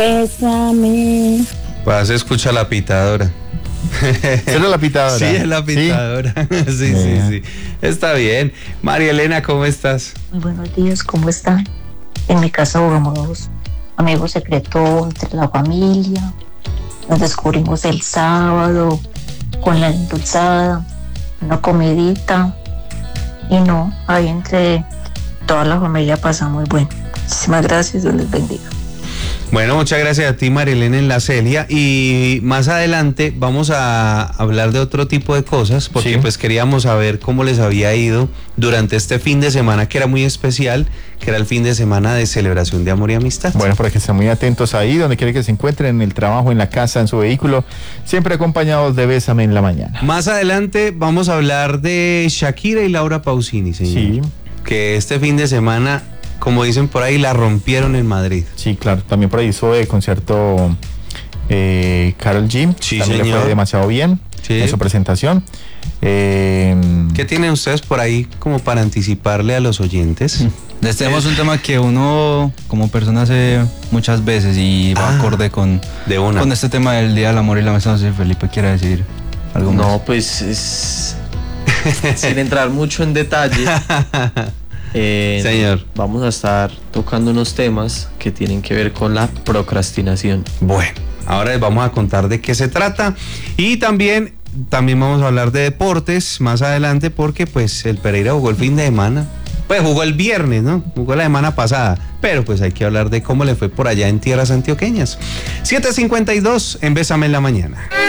Bésame. Pues se escucha la pitadora. ¿Es la pitadora? Sí, es la pitadora. Sí. Está bien. María Elena, ¿cómo estás? Muy buenos días, ¿cómo están? En mi casa jugamos amigo secreto entre la familia. Nos descubrimos el sábado con la endulzada, una comidita. Y no, ahí entre toda la familia pasa muy bueno. Muchísimas gracias, Dios les bendiga. Bueno, muchas gracias a ti, María Elena, en la Celia. Y más adelante vamos a hablar de otro tipo de cosas, porque pues queríamos saber cómo les había ido durante este fin de semana, que era muy especial, que era el fin de semana de celebración de amor y amistad. Bueno, para que estén muy atentos ahí, donde quiera que se encuentren, en el trabajo, en la casa, en su vehículo, siempre acompañados de Bésame en la mañana. Más adelante vamos a hablar de Shakira y Laura Pausini, señor. Sí. Que este fin de semana, como dicen por ahí, la rompieron en Madrid. Sí, claro. También por ahí hizo el concierto Karol G. Sí, también señor. le fue demasiado bien en su presentación. ¿Qué tienen ustedes por ahí como para anticiparle a los oyentes? Les tenemos un tema que uno como persona hace muchas veces y va acorde con este tema del Día del Amor y la Amistad. No sé si Felipe quiere decir algo más. No, pues es... sin entrar mucho en detalle, señor, vamos a estar tocando unos temas que tienen que ver con la procrastinación. Bueno, ahora les vamos a contar de qué se trata y también vamos a hablar de deportes más adelante, porque pues el Pereira jugó el fin de semana. Pues jugó el viernes, ¿no? Jugó la semana pasada, pero pues hay que hablar de cómo le fue por allá en tierras antioqueñas. 7:52 en Bésame en la mañana.